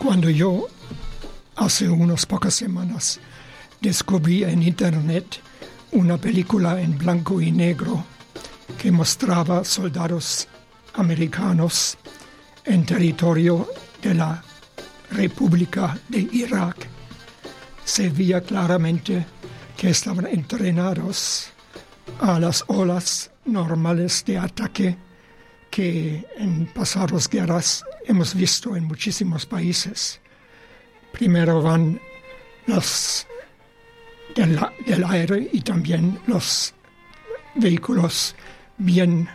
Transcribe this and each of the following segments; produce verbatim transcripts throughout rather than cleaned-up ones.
Cuando yo, hace unas pocas semanas, descubrí en Internet una película en blanco y negro que mostraba soldados americanos en territorio de la República de Irak, se veía claramente que estaban entrenados a las olas normales de ataque que en pasadas guerras hemos visto en muchísimos países. Primero van los del, del aire y también los vehículos bien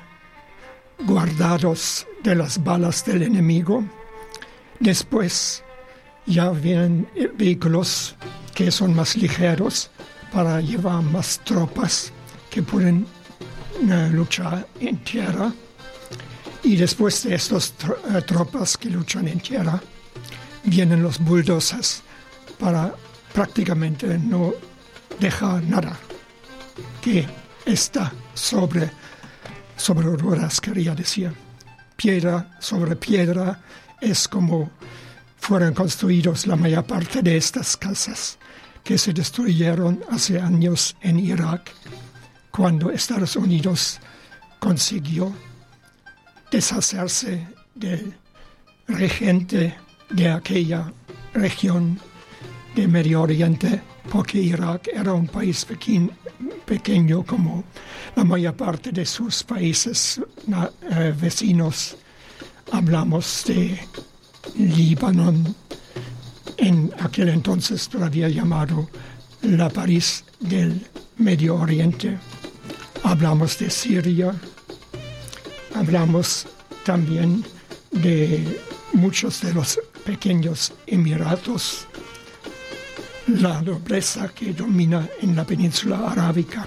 guardados de las balas del enemigo. Después ya vienen vehículos que son más ligeros para llevar más tropas que pueden uh, luchar en tierra. Y después de estas tro- uh, tropas que luchan en tierra, vienen los bulldozers para prácticamente no dejar nada que está sobre, sobre ruedas, quería decir. Piedra sobre piedra es como fueron construidos la mayor parte de estas casas que se destruyeron hace años en Irak, cuando Estados Unidos consiguió deshacerse del regente de aquella región de Medio Oriente, porque Irak era un país pequeño, pequeño como la mayor parte de sus países eh, vecinos. Hablamos de Líbano, en aquel entonces todavía llamado la París del Medio Oriente. Hablamos de Siria, hablamos también de muchos de los pequeños emiratos, la nobleza que domina en la península arábica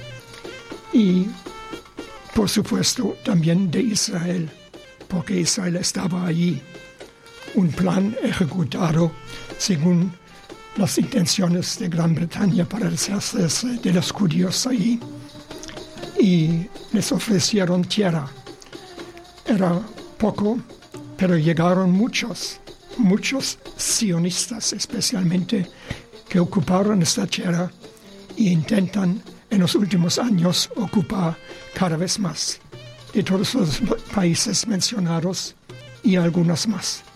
y, por supuesto, también de Israel, porque Israel estaba allí. Un plan ejecutado según las intenciones de Gran Bretaña para deshacerse de los judíos allí, y les ofrecieron tierra. Era poco, pero llegaron muchos, muchos sionistas especialmente, que ocuparon esta tierra e intentan en los últimos años ocupar cada vez más de todos los países mencionados y algunos más.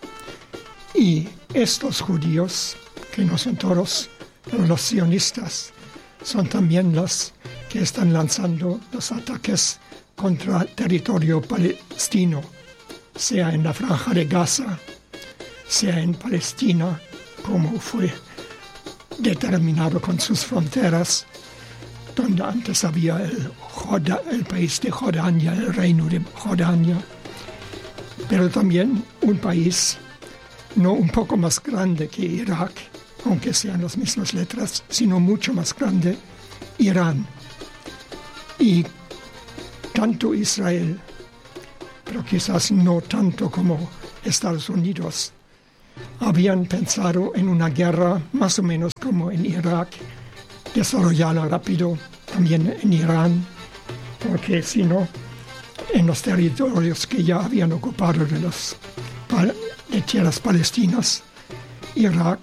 Y estos judíos, que no son todos, pero los sionistas, son también los que están lanzando los ataques contra el territorio palestino, sea en la Franja de Gaza, sea en Palestina, como fue determinado con sus fronteras, donde antes había el, Joda, el país de Jordania, el reino de Jordania, pero también un país no un poco más grande que Irak, aunque sean las mismas letras, sino mucho más grande, Irán. Y tanto Israel, pero quizás no tanto como Estados Unidos, habían pensado en una guerra más o menos como en Irak, desarrollarla rápido también en Irán, porque si no, en los territorios que ya habían ocupado de, los, de tierras palestinas, Irak